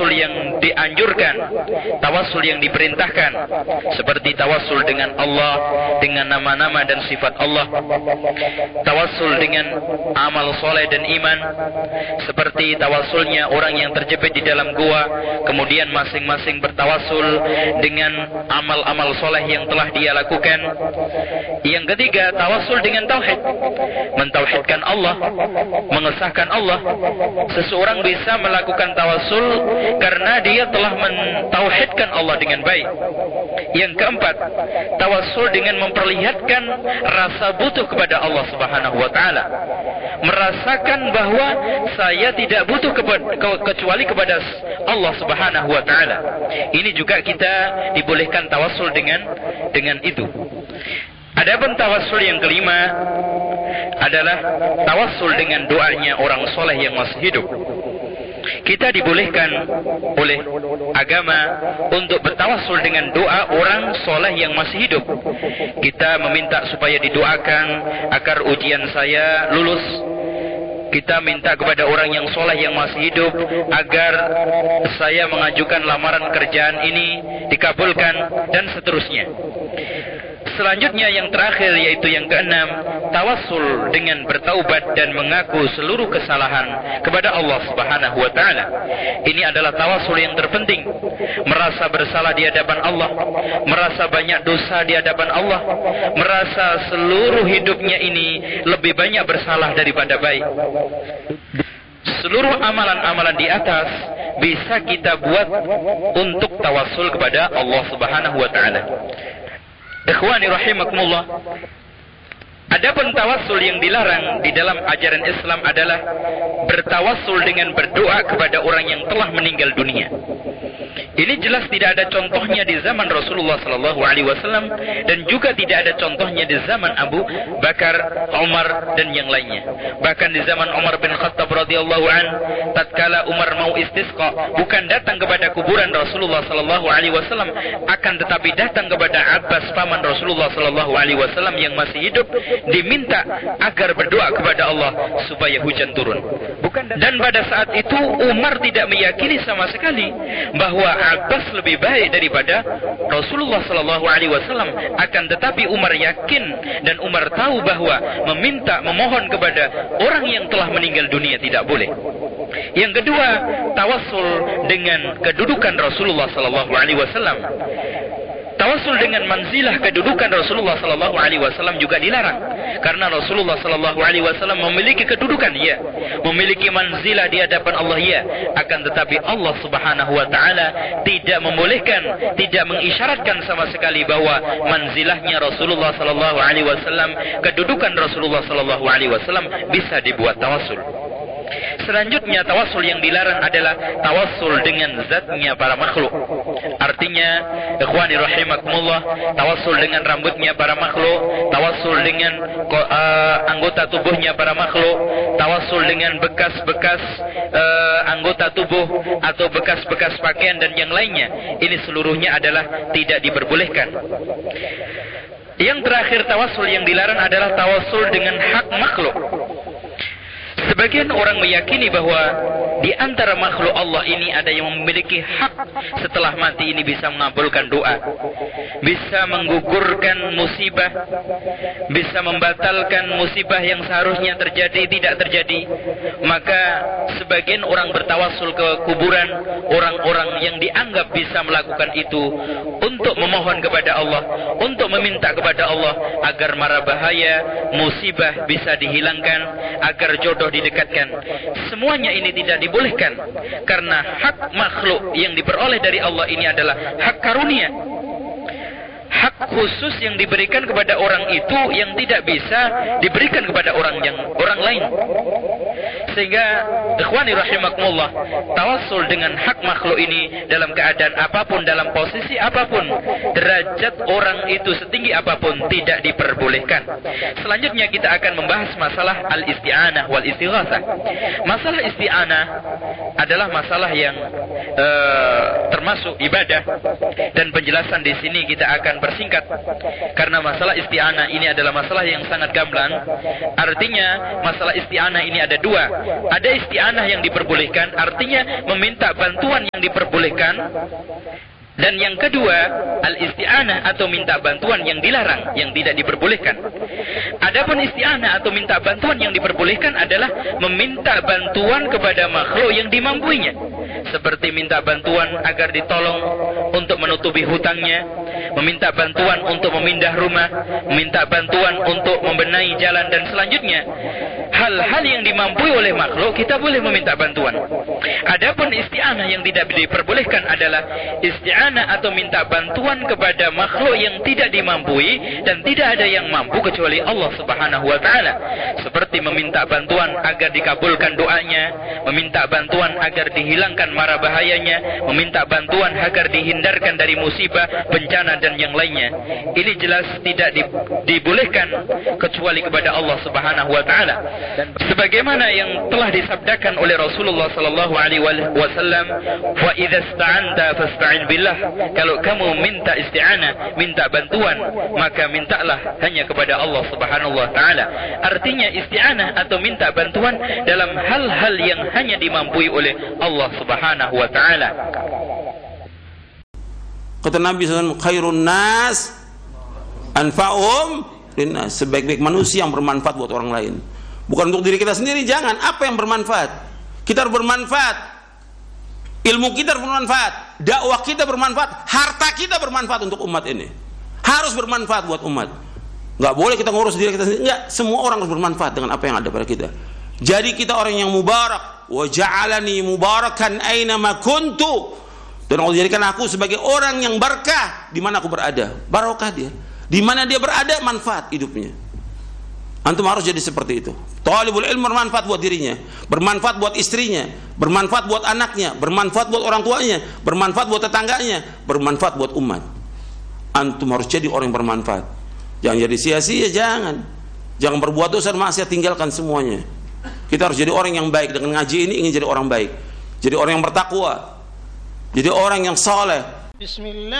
tawassul yang dianjurkan, tawassul yang diperintahkan, seperti tawassul dengan Allah, dengan nama-nama dan sifat Allah, tawassul dengan amal soleh dan iman, seperti tawassulnya orang yang terjepit di dalam gua, kemudian masing-masing bertawassul dengan amal-amal soleh yang telah dia lakukan. Yang ketiga, tawassul dengan tauhid, mentauhidkan Allah, mengesahkan Allah. Seseorang bisa melakukan tawassul karena dia telah mentauhidkan Allah dengan baik. Yang keempat, tawassul dengan memperlihatkan rasa butuh kepada Allah Subhanahu wa taala, merasakan bahwa saya tidak butuh kecuali kepada Allah Subhanahu wa taala. Ini juga kita dibolehkan tawassul dengan itu. Adapun tawassul yang kelima adalah tawassul dengan doanya orang soleh yang masih hidup. Kita dibolehkan oleh agama untuk bertawassul dengan doa orang soleh yang masih hidup. Kita meminta supaya didoakan agar ujian saya lulus. Kita minta kepada orang yang soleh yang masih hidup agar saya mengajukan lamaran kerjaan ini dikabulkan, dan seterusnya. Selanjutnya yang terakhir, yaitu yang keenam, tawassul dengan bertaubat dan mengaku seluruh kesalahan kepada Allah Subhanahu wa taala. Ini adalah tawassul yang terpenting. Merasa bersalah di hadapan Allah, merasa banyak dosa di hadapan Allah, merasa seluruh hidupnya ini lebih banyak bersalah daripada baik. Seluruh amalan-amalan di atas bisa kita buat untuk tawassul kepada Allah Subhanahu wa taala. Ikhwani rahimakumullah. Adapun tawassul yang dilarang di dalam ajaran Islam adalah bertawassul dengan berdoa kepada orang yang telah meninggal dunia. Ini jelas tidak ada contohnya di zaman Rasulullah sallallahu alaihi wasallam, dan juga tidak ada contohnya di zaman Abu Bakar, Umar dan yang lainnya. Bahkan di zaman Umar bin Khattab radhiyallahu an, tatkala Umar mau istisqa, bukan datang kepada kuburan Rasulullah sallallahu alaihi wasallam, akan tetapi datang kepada Abbas paman Rasulullah sallallahu alaihi wasallam yang masih hidup, diminta agar berdoa kepada Allah supaya hujan turun. Dan pada saat itu Umar tidak meyakini sama sekali bahwa Abbas lebih baik daripada Rasulullah sallallahu alaihi wasallam. Akan tetapi Umar yakin dan Umar tahu bahwa memohon kepada orang yang telah meninggal dunia tidak boleh. Yang kedua, tawassul dengan kedudukan Rasulullah sallallahu alaihi wasallam. Tawassul dengan manzilah kedudukan Rasulullah sallallahu alaihi wasallam juga dilarang, karena Rasulullah sallallahu alaihi wasallam memiliki kedudukan, ya, memiliki manzilah di hadapan Allah, ya, akan tetapi Allah Subhanahu wa taala tidak membolehkan, tidak mengisyaratkan sama sekali bahwa manzilahnya Rasulullah sallallahu alaihi wasallam, kedudukan Rasulullah sallallahu alaihi wasallam bisa dibuat tawassul. Selanjutnya, tawassul yang dilarang adalah tawassul dengan zatnya para makhluk. Artinya, ikhwani rahimakumullah, tawassul dengan rambutnya para makhluk, tawassul dengan anggota tubuhnya para makhluk, tawassul dengan bekas-bekas anggota tubuh atau bekas-bekas pakaian dan yang lainnya. Ini seluruhnya adalah tidak diperbolehkan. Yang terakhir, tawassul yang dilarang adalah tawassul dengan hak makhluk. Sebagian orang meyakini bahwa di antara makhluk Allah ini ada yang memiliki hak setelah mati ini bisa mengabulkan doa, bisa menggugurkan musibah, bisa membatalkan musibah yang seharusnya terjadi tidak terjadi. Maka sebagian orang bertawassul ke kuburan orang-orang yang dianggap bisa melakukan itu untuk memohon kepada Allah, untuk meminta kepada Allah agar mara bahaya musibah bisa dihilangkan, agar jodoh didekatkan. Semuanya ini tidak dibolehkan, karena hak makhluk yang diperoleh dari Allah ini adalah hak karunia, hak khusus yang diberikan kepada orang itu yang tidak bisa diberikan kepada orang lain. Sehingga ikhwani rahimakumullah, tawassul dengan hak makhluk ini dalam keadaan apapun, dalam posisi apapun, derajat orang itu setinggi apapun, tidak diperbolehkan. Selanjutnya kita akan membahas masalah al-isti'anah wal istighatsah. Masalah isti'anah adalah masalah yang termasuk ibadah, dan penjelasan di sini kita akan persingkat karena masalah isti'anah ini adalah masalah yang sangat gamblang. Artinya masalah isti'anah ini ada dua. Ada isti'anah yang diperbolehkan, artinya meminta bantuan yang diperbolehkan. Dan yang kedua, al-isti'anah atau minta bantuan yang dilarang, yang tidak diperbolehkan. Adapun isti'anah atau minta bantuan yang diperbolehkan adalah meminta bantuan kepada makhluk yang dimampuinya. Seperti minta bantuan agar ditolong untuk menutupi hutangnya, meminta bantuan untuk memindah rumah, meminta bantuan untuk membenahi jalan dan selanjutnya. Hal-hal yang dimampui oleh makhluk kita boleh meminta bantuan. Adapun isti'anah yang tidak diperbolehkan adalah isti'anah atau minta bantuan kepada makhluk yang tidak dimampui dan tidak ada yang mampu kecuali Allah Subhanahu wa taala. Seperti meminta bantuan agar dikabulkan doanya, meminta bantuan agar dihilangkan mara bahayanya, meminta bantuan agar dihindarkan dari musibah, bencana dan yang lainnya. Ini jelas tidak dibolehkan kecuali kepada Allah Subhanahu wa taala. Dan sebagaimana yang telah disabdakan oleh Rasulullah sallallahu alaihi wasallam, "Wa idza ista'anta fasta'in billah." Kalau kamu minta isti'anah, minta bantuan, maka mintalah hanya kepada Allah Subhanahu wa taala. Artinya isti'anah atau minta bantuan dalam hal-hal yang hanya dimampui oleh Allah Subhanahu wa taala. Kata Nabi SAW, khairun nas anfa'um linnas. Sebaik-baik manusia yang bermanfaat buat orang lain. Bukan untuk diri kita sendiri, jangan. Apa yang bermanfaat? Kita harus bermanfaat. Ilmu kita bermanfaat, dakwah kita bermanfaat, harta kita bermanfaat untuk umat ini. Harus bermanfaat buat umat. Enggak boleh kita ngurus diri kita sendiri. Enggak, semua orang harus bermanfaat dengan apa yang ada pada kita. Jadi kita orang yang mubarak. Wa ja'alani mubarakan aina ma kuntu. Dan Allah jadikan aku sebagai orang yang berkah di mana aku berada. Barokah dia. Di mana dia berada, manfaat hidupnya. Antum harus jadi seperti itu. Talibul ilmu bermanfaat buat dirinya, bermanfaat buat istrinya, bermanfaat buat anaknya, bermanfaat buat orang tuanya, bermanfaat buat tetangganya, bermanfaat buat umat. Antum harus jadi orang yang bermanfaat. Jangan jadi sia-sia, jangan. Jangan berbuat dosa dan maksiat, tinggalkan semuanya. Kita harus jadi orang yang baik. Dengan ngaji ini ingin jadi orang baik. Jadi orang yang bertakwa. Jadi orang yang saleh. Bismillah.